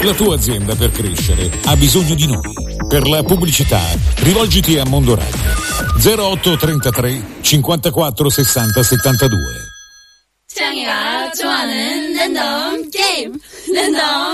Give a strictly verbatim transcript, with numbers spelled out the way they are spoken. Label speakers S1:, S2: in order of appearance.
S1: La tua azienda per crescere ha bisogno di noi. Per la pubblicità rivolgiti a Mondo Radio zero otto trentatré cinquantaquattro sessanta settantadue.
S2: 태양이가 좋아하는 랜덤 게임 랜덤